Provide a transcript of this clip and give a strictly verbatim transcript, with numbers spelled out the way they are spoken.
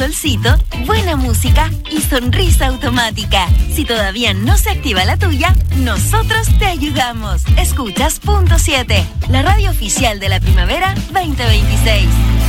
solcito, buena música y sonrisa automática. Si todavía no se activa la tuya, nosotros te ayudamos. Escuchas Punto siete, la radio oficial de la primavera veinte veintiséis.